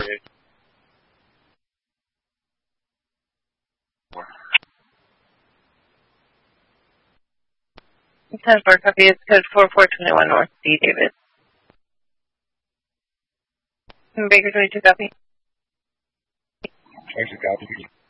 10-4 copy. It's code 4421 North D. Davis. Baker 22 copy. 22 copy.